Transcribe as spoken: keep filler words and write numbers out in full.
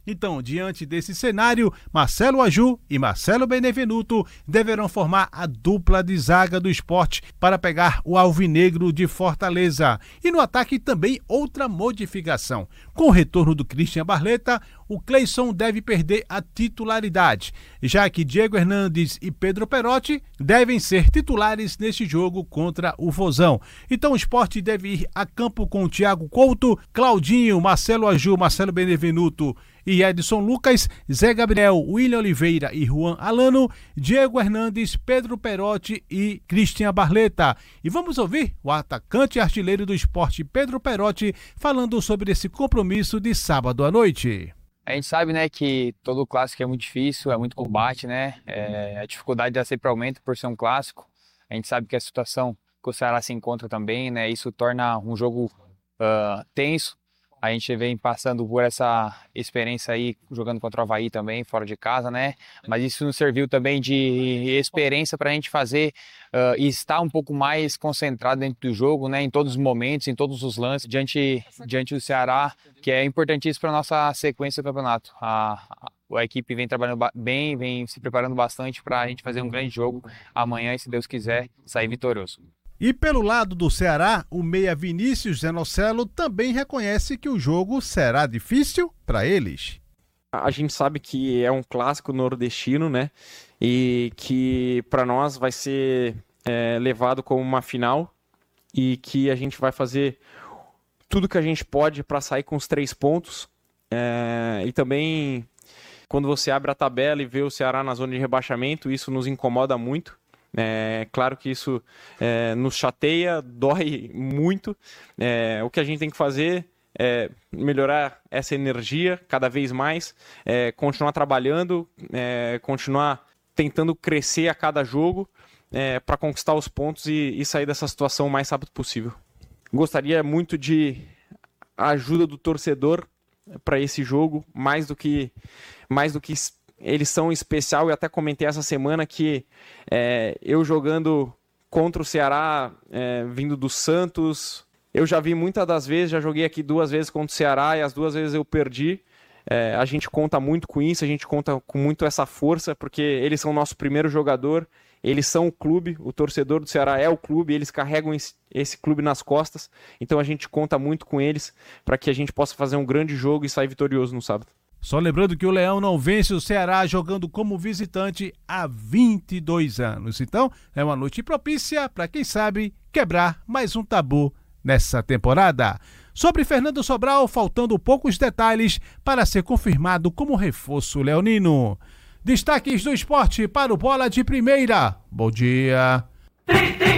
Então, diante desse cenário, Marcelo Aju e Marcelo Benevenuto deverão formar a dupla de zaga do Sport para pegar o Alvinegro de Fortaleza. E no ataque também outra modificação. Com o retorno do Christian Barleta, o Cleison deve perder a titularidade, já que Diego Hernandes e Pedro Perotti devem ser titulares neste jogo contra o Vozão. Então o Sport deve ir a campo com Thiago Couto, Claudinho, Marcelo Aju, Marcelo Benevenuto e Edson Lucas, Zé Gabriel, William Oliveira e Juan Alano, Diego Hernandes, Pedro Perotti e Christian Barleta. E vamos ouvir o atacante e artilheiro do Sport, Pedro Perotti, falando sobre esse compromisso de sábado à noite. A gente sabe, né, que todo clássico é muito difícil, é muito combate, né? É, a dificuldade já sempre aumenta por ser um clássico. A gente sabe que a situação que o Ceará se encontra também, né? Isso torna um jogo uh, tenso. A gente vem passando por essa experiência aí, jogando contra o Avaí também, fora de casa, né? Mas isso nos serviu também de experiência para a gente fazer uh, e estar um pouco mais concentrado dentro do jogo, né? Em todos os momentos, em todos os lances, diante, diante do Ceará, que é importantíssimo para a nossa sequência do campeonato. A, a, a equipe vem trabalhando bem, vem se preparando bastante para a gente fazer um grande jogo amanhã e, se Deus quiser, sair vitorioso. E pelo lado do Ceará, o meia Vinícius Zanocelo também reconhece que o jogo será difícil para eles. A gente sabe que é um clássico nordestino, né? E que para nós vai ser é, levado como uma final e que a gente vai fazer tudo que a gente pode para sair com os três pontos. É, e também, quando você abre a tabela e vê o Ceará na zona de rebaixamento, isso nos incomoda muito. É claro que isso é, nos chateia, dói muito. É, o que a gente tem que fazer é melhorar essa energia cada vez mais, é, continuar trabalhando, é, continuar tentando crescer a cada jogo é, para conquistar os pontos e, e sair dessa situação o mais rápido possível. Gostaria muito de ajuda do torcedor para esse jogo, mais do que mais do que eles são especial. Eu até comentei essa semana que é, eu jogando contra o Ceará, é, vindo do Santos, eu já vi muitas das vezes, já joguei aqui duas vezes contra o Ceará e as duas vezes eu perdi. É, a gente conta muito com isso, a gente conta com muito essa força, porque eles são o nosso primeiro jogador, eles são o clube, o torcedor do Ceará é o clube, eles carregam esse, esse clube nas costas, então a gente conta muito com eles para que a gente possa fazer um grande jogo e sair vitorioso no sábado. Só lembrando que o Leão não vence o Ceará jogando como visitante há vinte e dois anos. Então, é uma noite propícia para, quem sabe, quebrar mais um tabu nessa temporada. Sobre Fernando Sobral, faltando poucos detalhes para ser confirmado como reforço leonino. Destaques do esporte para o Bola de Primeira. Bom dia.